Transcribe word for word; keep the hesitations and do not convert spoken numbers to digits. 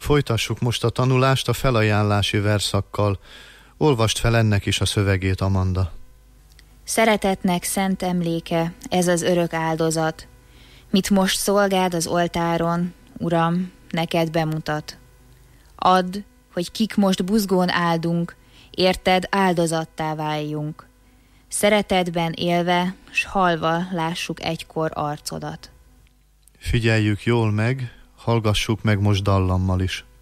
Folytassuk most a tanulást a felajánlási verszakkal. Olvast fel ennek is a szövegét, Amanda. Szeretetnek szent emléke, ez az örök áldozat, mit most szolgád az oltáron, Uram, neked bemutat. Add, hogy kik most buzgón áldunk, érted áldozattá váljunk. Szeretetben élve, s halva lássuk egykor arcodat. Figyeljük jól meg, hallgassuk meg most dallammal is.